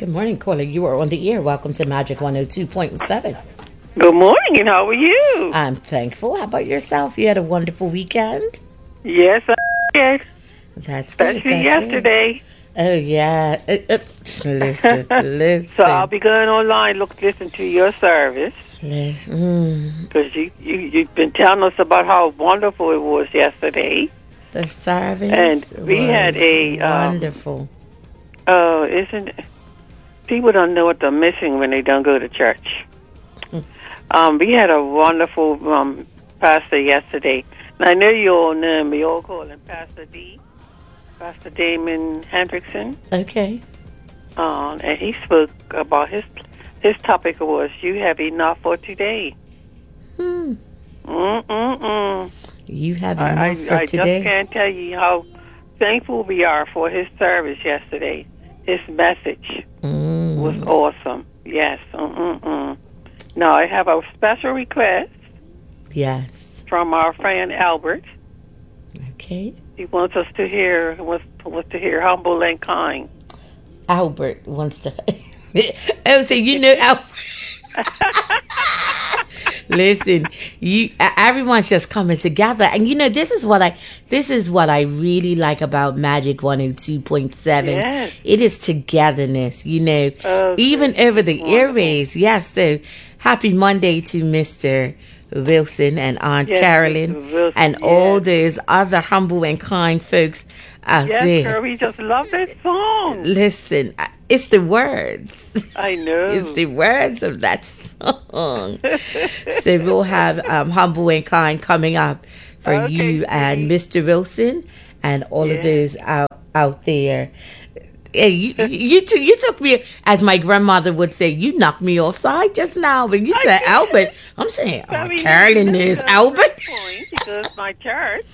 Good morning, caller. You are on the air. Welcome to Magic 102.7. Good morning, and how are you? I'm thankful. How about yourself? You had a wonderful weekend? Yes, I did. That's good. Especially yesterday. Oh, yeah. Listen. So I'll be going online, listen to your service. Listen. Because you've been telling us about how wonderful it was yesterday. The service and we had a wonderful. Isn't people don't know what they're missing when they don't go to church. We had a wonderful pastor yesterday. And I know you all know him. We all call him Pastor D. Pastor Damon Hendrickson. Okay. And he spoke about his topic was you have enough for today. You have enough for I today? just can't tell you how thankful we are for his service yesterday. His message was awesome. Yes. Now, I have a special request. Yes. From our friend Albert. Okay. He wants us to hear Humble and Kind. Albert wants to. Oh, so you know Albert. Listen, everyone's just coming together, and this is what I really like about Magic 102.7. Yes. It is togetherness, even over the airways. Yes, so happy Monday to Mr. Wilson and Aunt Carolyn Wilson, and all those other humble and kind folks out there. Yes, girl, we just love that song. Listen, it's the words. I know. It's the words of that song. So we'll have Humble and Kind coming up for you and Mr. Wilson and all of those out there. Hey, you took me, as my grandmother would say, you knocked me offside just now when you said Albert. I'm saying, Carolyn is Albert. Because my church.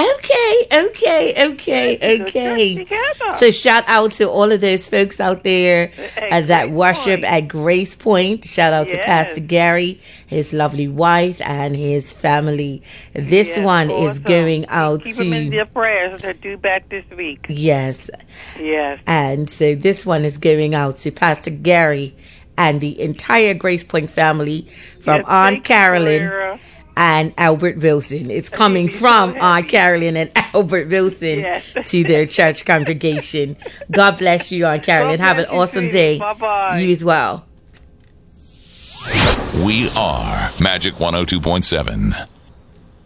Okay. So shout out to all of those folks out there that worship at Grace Point. Shout out to Pastor Gary, his lovely wife, and his family. This one is going out Keep to... them in their prayers that due back this week. Yes. And so this one is going out to Pastor Gary and the entire Grace Point family from Aunt Carolyn and Albert Wilson. It's coming from Aunt Carolyn and Albert Wilson to their church congregation. God bless you, Aunt Carolyn. Have an awesome day. Bye-bye. You as well. We are Magic 102.7.